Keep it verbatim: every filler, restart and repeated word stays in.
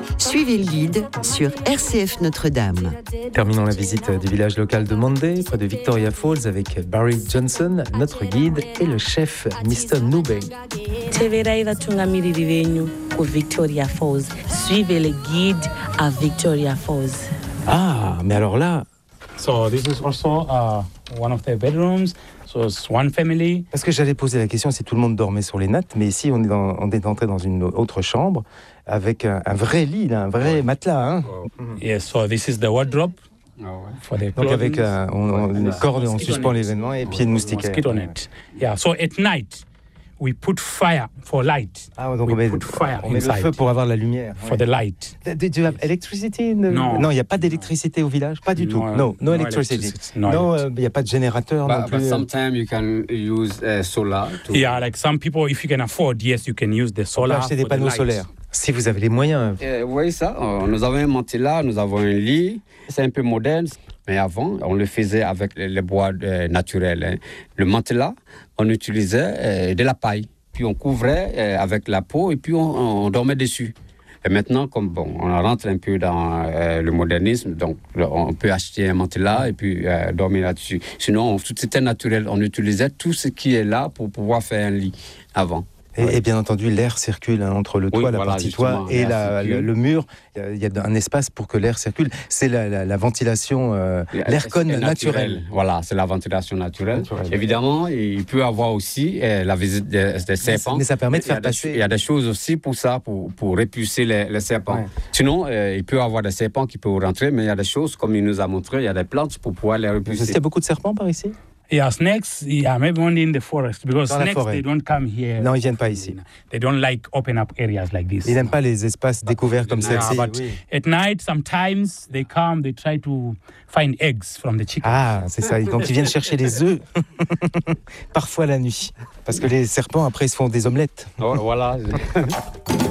Suivez le guide sur R C F Notre-Dame. Terminons la visite du village local de Monday, près de Victoria Falls, avec Barry Johnson, notre guide, et le chef mister Nube. Victoria Falls. Suivez le guide à Victoria Falls. Ah, mais alors là... So this is also uh, one of the bedrooms. So it's one family. Parce que j'allais poser la question si tout le monde dormait sur les nattes, mais ici on est, dans, on est entré dans une autre chambre avec un, un vrai lit, là, un vrai matelas. Hein. Yes, so this is the wardrobe. For the Donc avec euh, on, on, une corde, on suspend l'événement et pieds de moustiquaire. Mosquito net. Yeah, so at night we put fire for light. Ah, donc we on met, put fire on met le feu pour avoir la lumière. For ouais. the light. Do you have electricity? Non. Non, il n'y a pas d'électricité au village, pas du tout. No, no, no, no electricity. electricity. No, no, il n'y uh, a pas de générateur but, non plus. But sometimes you can use uh, solar. To... Yeah, like some people, if you can afford, yes, you can use the solar. On peut acheter des panneaux solaires. Si vous avez les moyens. Euh, vous voyez ça, nous avons un matelas, nous avons un lit. C'est un peu moderne. Mais avant, on le faisait avec les bois euh, naturels. Hein. Le matelas, on utilisait euh, de la paille. Puis on couvrait euh, avec la peau et puis on, on dormait dessus. Et maintenant, comme bon, on rentre un peu dans euh, le modernisme, donc on peut acheter un matelas et puis euh, dormir là-dessus. Sinon, on, tout était naturel. On utilisait tout ce qui est là pour pouvoir faire un lit avant. Et, ouais. et bien entendu, l'air circule hein, entre le toit, oui, la voilà, partie toit et la, le, le mur. Il y a un espace pour que l'air circule. C'est la, la, la ventilation, euh, l'aircon naturel. naturel. Voilà, c'est la ventilation naturelle. naturelle. Évidemment, il peut y avoir aussi euh, la visite des, des serpents. Mais ça permet de faire passer... Il y a des choses aussi pour ça, pour, pour répulser les, les serpents. Ouais. Sinon, euh, il peut y avoir des serpents qui peuvent rentrer, mais il y a des choses, comme il nous a montré, il y a des plantes pour pouvoir les repulser. Il y a beaucoup de serpents par ici? Yeah, snakes, yeah, maybe only in the forest, because Dans snakes, they don't come here. Non, ils viennent pas ici. They don't like open up areas like this. Ils n'aiment pas les espaces découverts comme celle-ci. Yeah, but oui. At night, sometimes they come, they try to find eggs from the chickens. Ah, c'est ça. Donc ils viennent chercher les œufs, parfois la nuit, parce que les serpents après ils se font des omelettes. Oh, voilà.